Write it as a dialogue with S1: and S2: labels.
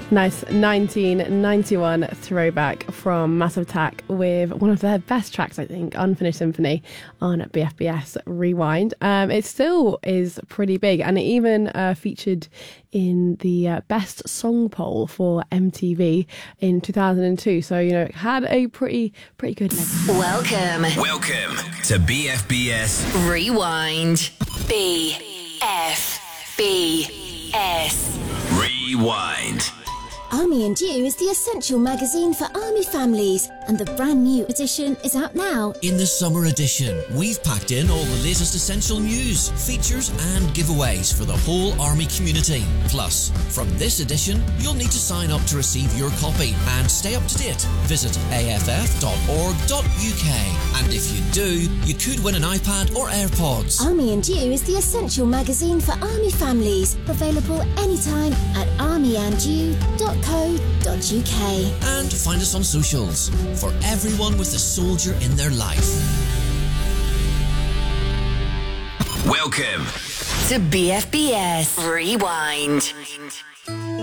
S1: Nice 1991 throwback from Massive Attack with one of their best tracks, I think, Unfinished Symphony on BFBS Rewind. It still is pretty big, and it even featured in the best song poll for MTV in 2002. So, you know, it had a pretty good legacy.
S2: Welcome
S3: to BFBS
S2: Rewind. BFBS
S3: Rewind.
S4: Army and You is the essential magazine for Army families, and the brand new edition is out now.
S5: In the summer edition, we've packed in all the latest essential news, features and giveaways for the whole Army community. Plus, from this edition, you'll need to sign up to receive your copy and stay up to date. Visit aff.org.uk, and if you do, you could win an iPad or AirPods.
S4: Army and You is the essential magazine for Army families, available anytime at armyandyou.co.uk.
S5: And find us on socials for everyone with a soldier in their life.
S3: Welcome
S2: to BFBS Rewind.